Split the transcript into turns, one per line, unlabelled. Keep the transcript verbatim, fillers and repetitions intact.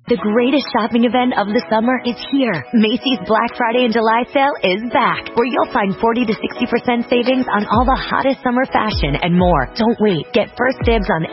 The greatest shopping event of the summer is here. Macy's Black Friday and July sale is back, where you'll find forty to sixty percent savings on all the hottest summer fashion and more. Don't wait. Get first dibs on